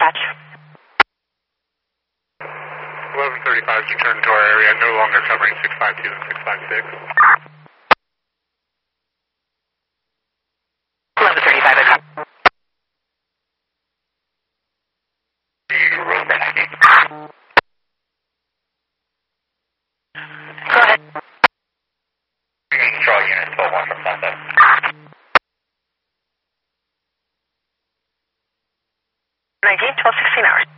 dispatch. 1135 is returned to our area, no longer covering 652 and 656. 1135 is up. Go ahead. Control unit 12-1 from Sunset. 19, 12, 16 hours.